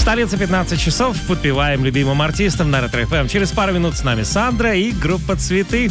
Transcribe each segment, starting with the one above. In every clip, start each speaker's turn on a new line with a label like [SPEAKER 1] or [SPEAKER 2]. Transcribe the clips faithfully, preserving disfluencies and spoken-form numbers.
[SPEAKER 1] Столица, пятнадцать часов. Подпеваем любимым артистам на Ретро эф эм. Через пару минут с нами Сандра и группа «Цветы».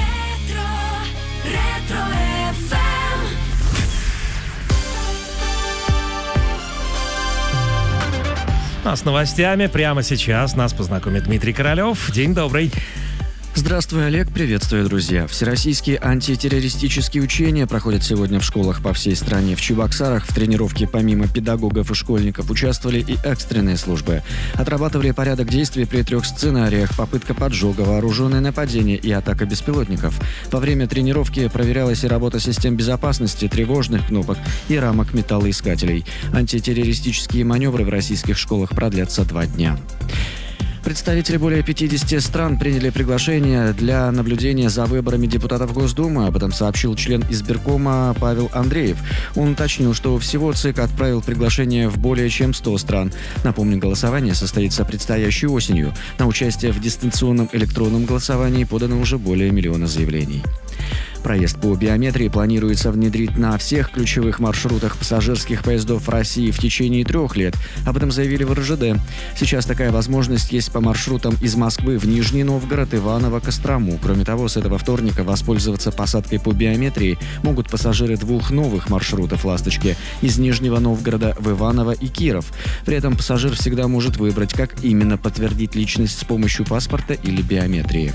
[SPEAKER 1] А с новостями прямо сейчас нас познакомит Дмитрий Королев. День добрый.
[SPEAKER 2] Здравствуй, Олег. Приветствую, друзья. Всероссийские антитеррористические учения проходят сегодня в школах по всей стране. В Чебоксарах в тренировке помимо педагогов и школьников участвовали и экстренные службы. Отрабатывали порядок действий при трех сценариях: попытка поджога, вооруженное нападение и атака беспилотников. Во время тренировки проверялась и работа систем безопасности, тревожных кнопок и рамок металлоискателей. Антитеррористические маневры в российских школах продлятся два дня. Представители более пятидесяти стран приняли приглашение для наблюдения за выборами депутатов Госдумы. Об этом сообщил член избиркома Павел Андреев. Он уточнил, что всего ЦИК отправил приглашение в более чем сто стран. Напомню, голосование состоится предстоящей осенью. На участие в дистанционном электронном голосовании подано уже более миллиона заявлений. Проезд по биометрии планируется внедрить на всех ключевых маршрутах пассажирских поездов в России в течение трех лет. Об этом заявили в эр жэ дэ. Сейчас такая возможность есть по маршрутам из Москвы в Нижний Новгород, Иваново, Кострому. Кроме того, с этого вторника воспользоваться посадкой по биометрии могут пассажиры двух новых маршрутов «Ласточки» из Нижнего Новгорода в Иваново и Киров. При этом пассажир всегда может выбрать, как именно подтвердить личность с помощью паспорта или биометрии.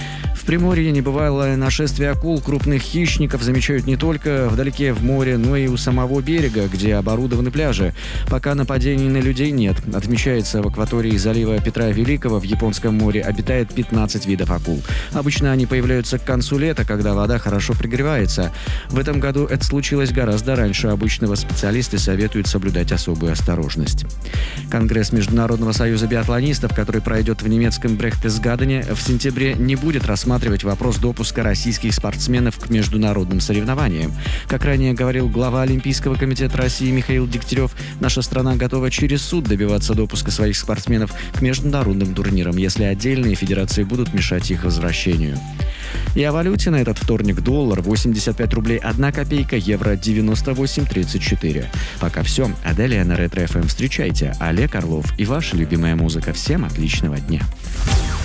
[SPEAKER 2] В Приморье небывалое нашествие акул, крупных хищников замечают не только вдалеке в море, но и у самого берега, где оборудованы пляжи. Пока нападений на людей нет. Отмечается, в акватории залива Петра Великого в Японском море обитает пятнадцать видов акул. Обычно они появляются к концу лета, когда вода хорошо прогревается. В этом году это случилось гораздо раньше обычного. Специалисты советуют соблюдать особую осторожность. Конгресс Международного союза биатлонистов, который пройдет в немецком Берchtесгадене в сентябре, не будет рассматривать вопрос допуска российских спортсменов к международным соревнованиям. Как ранее говорил глава Олимпийского комитета России Михаил Дегтярев, наша страна готова через суд добиваться допуска своих спортсменов к международным турнирам, если отдельные федерации будут мешать их возвращению. И о валюте на этот вторник: доллар восемьдесят пять рублей одна копейка, евро девяносто восемь тридцать четыре. Пока все. А далее на Ретро эф эм встречайте Олег Орлов и ваша любимая музыка. Всем отличного дня.